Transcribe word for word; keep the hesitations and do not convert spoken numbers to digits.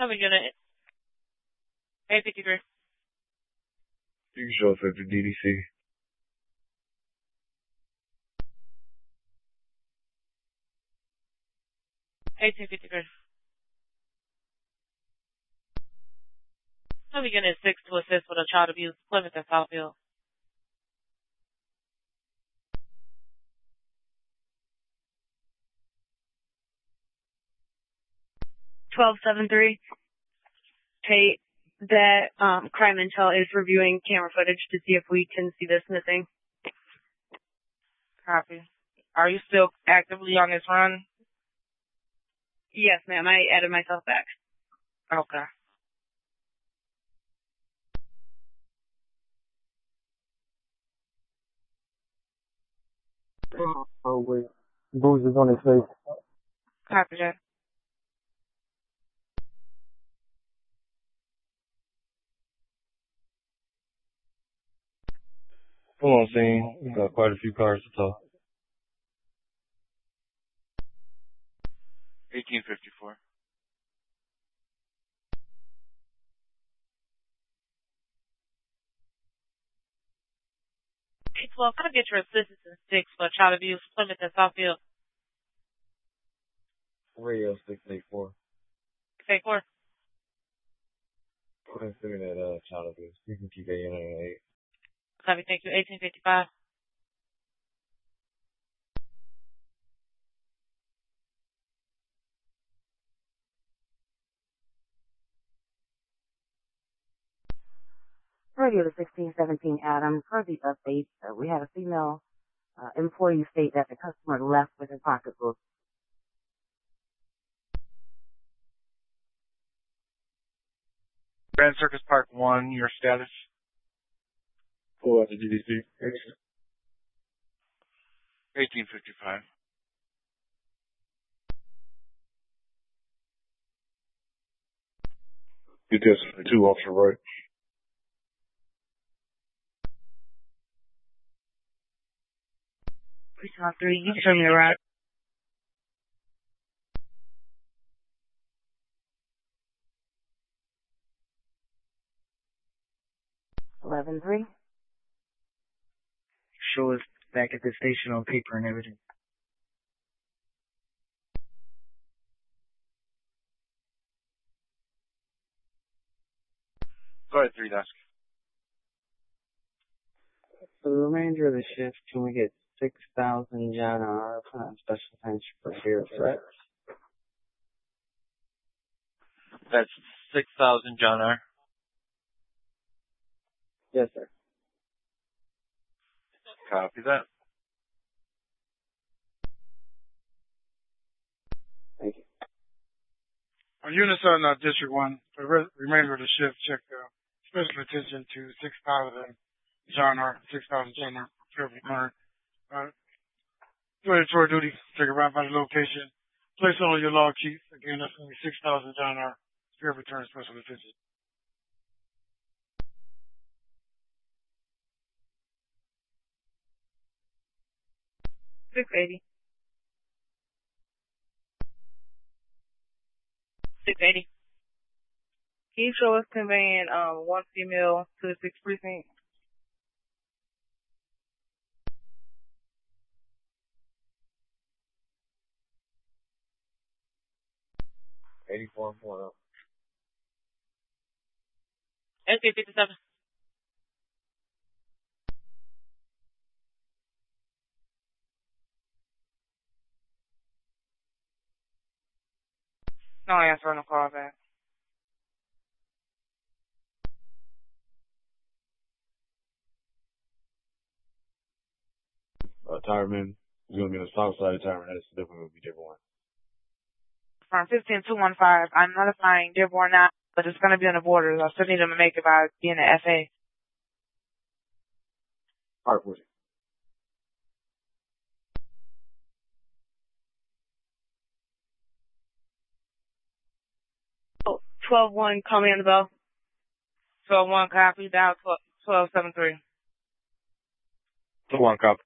Have a unit. eight fifty-three. You can show us at the D D C. eighteen fifty-three. Have a unit six to assist with a child abuse, Plymouth and Southfield. twelve seven three. Hey, that um, crime intel is reviewing camera footage to see if we can see this missing. Copy. Are you still actively on this run? Yes, ma'am. I added myself back. Okay. Oh, wait. Bruises on his face. Copy that. Come on, scene. We got quite a few cars to talk. eighteen fifty-four. eight twelve, can I get your assistance in six for child abuse, Plymouth and Southfield? Radio six eight four. six eight four. Go ahead and send me that uh, child abuse. You can keep that unit at eight. Copy, thank you. eighteen fifty-five. Radio to sixteen seventeen Adam. For the update, uh, we had a female uh, employee state that the customer left with her pocketbook. Grand Circus Park one, your status? Pull out the D D C. eighteen fifty-five. Get this two officer right. Precinct three, you can show me the route. eleven three. Show us back at the station on paper and everything. Go ahead, three desk. For the remainder of the shift, can we get six thousand John R. on special attention for fear of threats? That's six thousand John R. Yes, sir. Copy that. Thank you. On units on uh, District one, for the re- remainder of the shift, check uh, special attention to six thousand John R. six thousand John R. Fairfield Murray. Uh, Ready for duty, take a ride by the location. Place on your log keys. Again, that's going to be six thousand John R. Fair return special attention. six eighty. six eighty. Can you show us conveying um, one female to the sixth precinct? eighty-four and four. S K fifty-seven. No answer on the call back. Uh, Tireman is going to be on the south side of Tireman. That's definitely going to be Dearborn. From fifteen two one five, I'm notifying Dearborn now, but it's going to be on the borders. I still need them to make it by being an F A. Hartwood. Oh, twelve one, call me on the bell. twelve one, copy, dial twelve seven three. twelve one, copy.